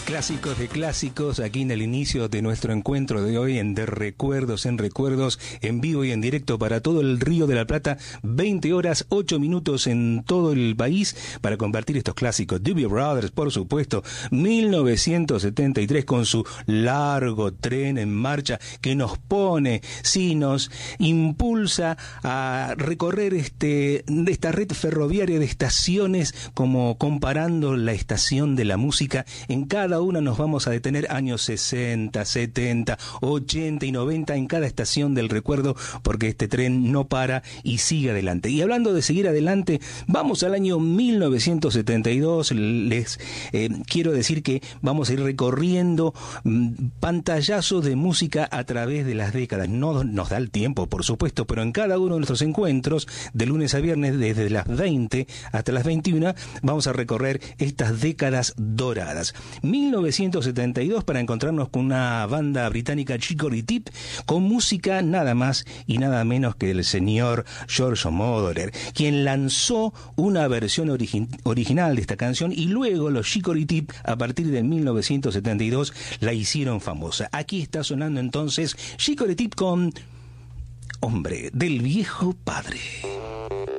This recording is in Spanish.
Clásicos de clásicos, aquí en el inicio de nuestro encuentro de hoy en De Recuerdos en Recuerdos, en vivo y en directo para todo el Río de la Plata, 20 horas, 8 minutos en todo el país, para compartir estos clásicos. Doobie Brothers, por supuesto, 1973, con su largo tren en marcha, que nos pone, sí, nos impulsa a recorrer esta red ferroviaria de estaciones, como comparando la estación de la música. En cada una nos vamos a detener años 60, 70, 80 y 90 en cada estación del recuerdo, porque este tren no para y sigue adelante. Y hablando de seguir adelante, vamos al año 1972. Les quiero decir que vamos a ir recorriendo pantallazos de música a través de las décadas. No nos da el tiempo, por supuesto, pero en cada uno de nuestros encuentros, de lunes a viernes, desde las 20 hasta las 21, vamos a recorrer estas décadas doradas. 1972, para encontrarnos con una banda británica, Chicory Tip, con música nada más y nada menos que el señor Giorgio Moroder, quien lanzó una versión original de esta canción, y luego los Chicory Tip, a partir de 1972, la hicieron famosa. Aquí está sonando entonces Chicory Tip con Hombre del Viejo Padre.